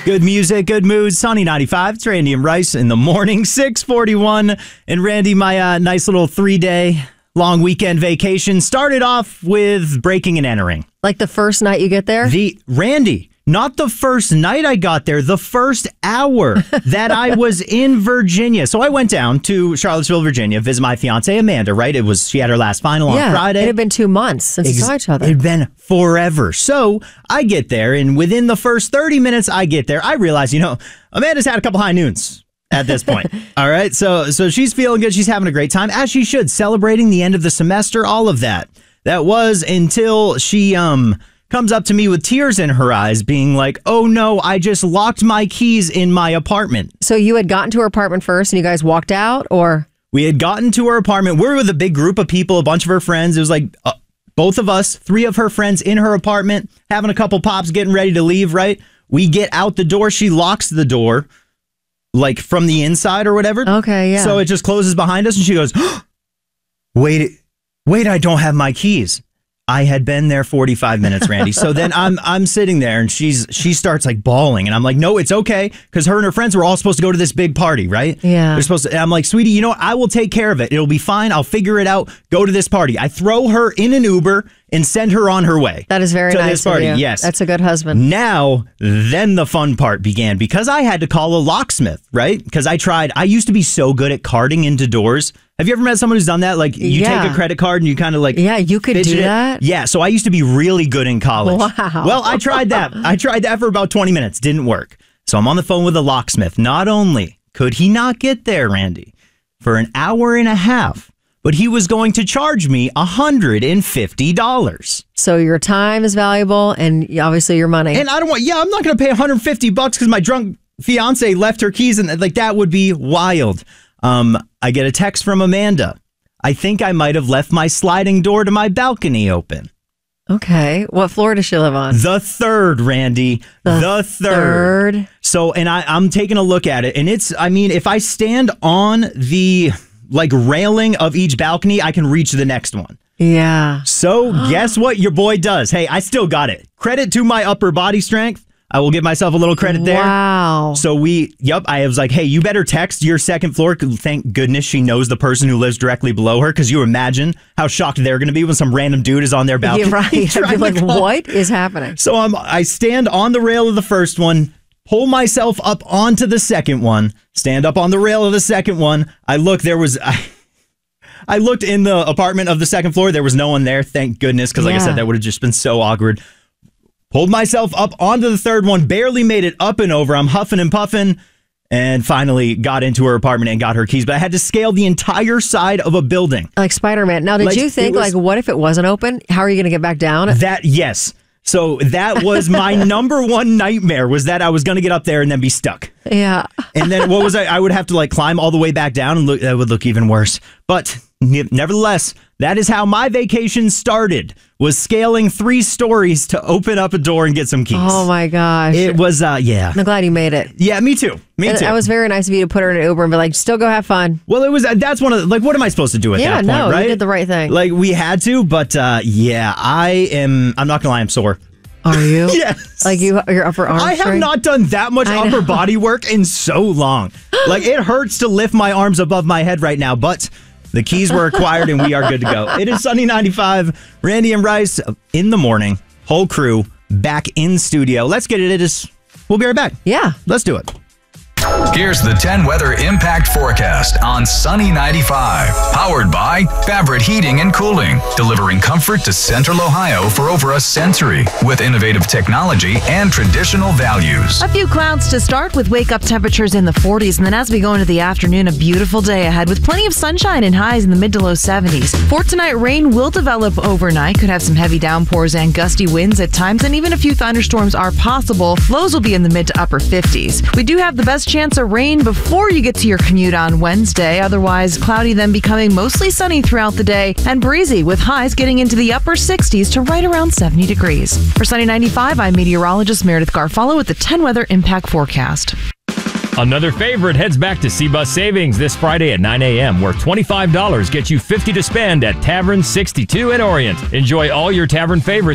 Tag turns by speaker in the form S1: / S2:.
S1: Good music, good mood. Sunny 95. It's Randy and Rice in the morning, 6:41. And Randy, my nice little 3-day long weekend vacation started off with breaking and entering.
S2: Like the first night you get there?
S1: Randy, not the first night I got there, the first hour that I was in Virginia. So I went down to Charlottesville, Virginia, visit my fiance Amanda, right? She had her last final on Friday.
S2: It had been 2 months since we saw each other.
S1: It had been forever. So I get there, and within the first 30 minutes I get there, I realize, Amanda's had a couple high noons at this point. All right. So she's feeling good. She's having a great time, as she should, celebrating the end of the semester, all of that. That was until she comes up to me with tears in her eyes, being like, oh no, I just locked my keys in my apartment.
S2: So you had gotten to her apartment first and you guys walked out, or?
S1: We had gotten to her apartment. We were with a big group of people, a bunch of her friends. It was like both of us, 3 of her friends in her apartment, having a couple pops, getting ready to leave, right? We get out the door. She locks the door, like from the inside or whatever.
S2: Okay, yeah.
S1: So it just closes behind us and she goes, wait, I don't have my keys. I had been there 45 minutes, Randy. So then I'm sitting there and she starts like bawling, and I'm like, no, it's okay, because her and her friends were all supposed to go to this big party, right?
S2: Yeah.
S1: They're supposed to. And I'm like, sweetie, you know what? I will take care of it. It'll be fine. I'll figure it out. Go to this party. I throw her in an Uber and send her on her way.
S2: That is very nice
S1: this party.
S2: of you.
S1: Yes.
S2: That's a good husband.
S1: Now, then the fun part began, because I had to call a locksmith, right? Because I used to be so good at carding into doors. Have you ever met someone who's done that? Like, you take a credit card and you kind of like...
S2: Yeah, you could do that?
S1: Yeah, so I used to be really good in college.
S2: Wow.
S1: Well, I tried that. I tried that for about 20 minutes. Didn't work. So I'm on the phone with a locksmith. Not only could he not get there, Randy, for an hour and a half, but he was going to charge me $150.
S2: So your time is valuable and obviously your money.
S1: And I'm not going to pay $150 because my drunk fiance left her keys, and like that would be wild. I get a text from Amanda. I think I might have left my sliding door to my balcony open.
S2: Okay. What floor does she live on?
S1: The 3rd, Randy. The third. So, and I'm taking a look at it, and if I stand on the railing of each balcony, I can reach the next one.
S2: Yeah.
S1: So guess what your boy does? Hey, I still got it. Credit to my upper body strength. I will give myself a little credit there.
S2: Wow.
S1: So I was like, hey, you better text your second floor. Thank goodness she knows the person who lives directly below her, because you imagine how shocked they're going to be when some random dude is on their balcony.
S2: Yeah, right. I'd be like, what is happening? So
S1: I stand on the rail of the first one, pull myself up onto the second one, stand up on the rail of the second one. I looked in the apartment of the second floor. There was no one there. Thank goodness, because like I said, that would have just been so awkward. Pulled myself up onto the third one, barely made it up and over. I'm huffing and puffing, and finally got into her apartment and got her keys. But I had to scale the entire side of a building. Like
S2: Spider-Man. Now, did you think, what if it wasn't open? How are you going to get back down?
S1: Yes. So that was my number one nightmare, was that I was going to get up there and then be stuck.
S2: Yeah.
S1: And then I would have to climb all the way back down, and that would look even worse. But nevertheless, that is how my vacation started, was scaling 3 stories to open up a door and get some keys.
S2: Oh my gosh.
S1: It was, yeah.
S2: I'm glad you made it.
S1: Yeah, me too. That
S2: was very nice of you to put her in an Uber and be like, still go have fun.
S1: Well, that's one of what am I supposed to do at that point, right?
S2: You did the right thing.
S1: We had to, but I'm not going to lie, I'm sore.
S2: Are you?
S1: Yes.
S2: Your upper arm
S1: I have not done that much upper body work in so long. It hurts to lift my arms above my head right now, but the keys were acquired and we are good to go. It is Sunny 95, Randy and Rice in the morning, whole crew back in studio. Let's get it. We'll be right back.
S2: Yeah.
S1: Let's do it.
S3: Here's the 10 weather impact forecast on Sunny 95. Powered by Fabric Heating and Cooling, delivering comfort to Central Ohio for over a century with innovative technology and traditional values.
S4: A few clouds to start with wake-up temperatures in the 40s, and then as we go into the afternoon, a beautiful day ahead with plenty of sunshine and highs in the mid to low 70s. For tonight, rain will develop overnight. Could have some heavy downpours and gusty winds at times, and even a few thunderstorms are possible. Lows will be in the mid to upper 50s. We do have the best chance of rain before you get to your commute on Wednesday. Otherwise, cloudy, then becoming mostly sunny throughout the day and breezy with highs getting into the upper 60s to right around 70 degrees. For Sunny 95, I'm meteorologist Meredith Garfalo with the 10 weather impact forecast.
S5: Another favorite heads back to C-Bus Savings this Friday at 9 a.m., where $25 gets you $50 to spend at Tavern 62 in Orient. Enjoy all your tavern favorites